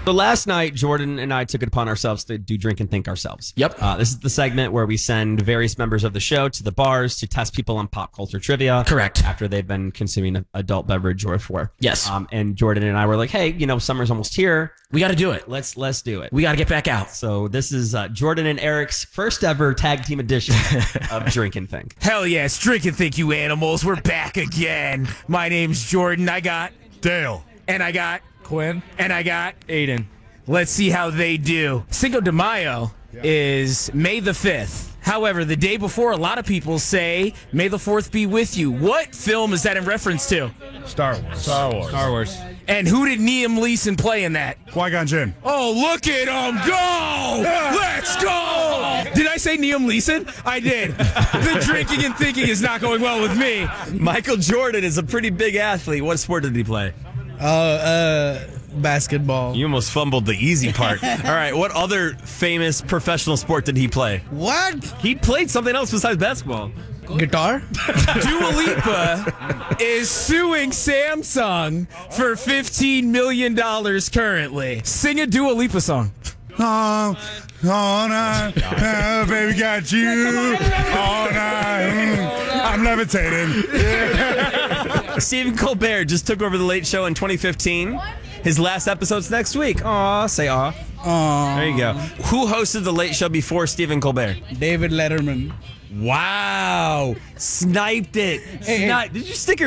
So last night, Jordan and I took it upon ourselves to do Drink and Think ourselves. Yep. This is the segment where we send various members of the show to the bars to test people on pop culture trivia. Correct. After they've been consuming an adult beverage or for. Yes. And Jordan and I were like, hey, summer's almost here. We got to do it. Let's do it. We got to get back out. So this is Jordan and Eric's first ever tag team edition of Drink and Think. Hell yes, Drink and Think, you animals. We're back again. My name's Jordan. I got Dale. And I got Quinn. And I got Aiden. Let's see how they do. Cinco de Mayo is May the 5th. However, the day before, a lot of people say, May the 4th be with you. What film is that in reference to? Star Wars. Star Wars. And who did Liam Neeson play in that? Qui-Gon Jinn. Oh, look at him go! Let's go! Did I say Liam Neeson? I did. The drinking and thinking is not going well with me. Michael Jordan is a pretty big athlete. What sport did he play? Basketball. You almost fumbled the easy part. All right, what other famous professional sport did he play? What? He played something else besides basketball. Guitar? Dua Lipa is suing Samsung for $15 million currently. Sing a Dua Lipa song. All night, baby got you. All night, I'm levitating. Stephen Colbert just took over The Late Show in 2015. His last episode's next week. Aw, say aw. Aww. There you go. Who hosted The Late Show before Stephen Colbert? David Letterman. Wow. Sniped it. Did you stick your